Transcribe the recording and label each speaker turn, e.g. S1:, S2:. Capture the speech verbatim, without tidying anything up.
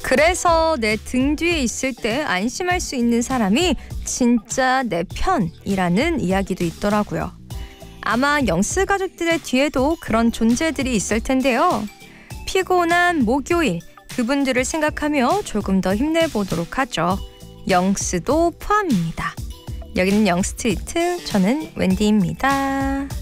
S1: 그래서 내 등 뒤에 있을 때 안심할 수 있는 사람이 진짜 내 편이라는 이야기도 있더라고요. 아마 영스 가족들의 뒤에도 그런 존재들이 있을 텐데요. 피곤한 목요일, 그분들을 생각하며 조금 더 힘내보도록 하죠. 영스도 포함입니다. 여기는 영스트리트, 저는 웬디입니다.